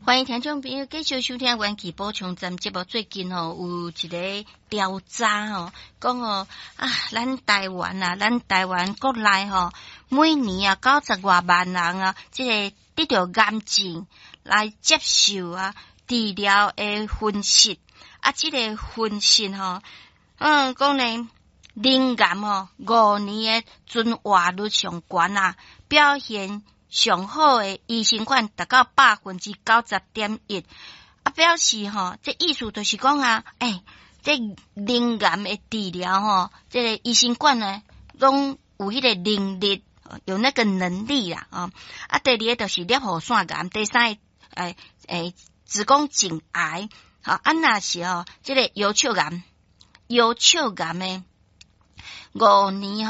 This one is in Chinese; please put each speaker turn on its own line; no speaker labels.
欢迎听众朋友继续收听元气补充站节目。最近有一个调查讲咱台湾国内每年90多万人这个得到癌症来接受治疗的分析这个分析讲呢灵癌5年的存活率上悬表现上好的医生款达到 90.1%， 表示这意思就是讲这灵癌的治疗这个医生款呢拢有迄个能力，有那个能力啦第二个就是粒核腺癌，第三个子宫颈癌若是这个腰鞘癌的5年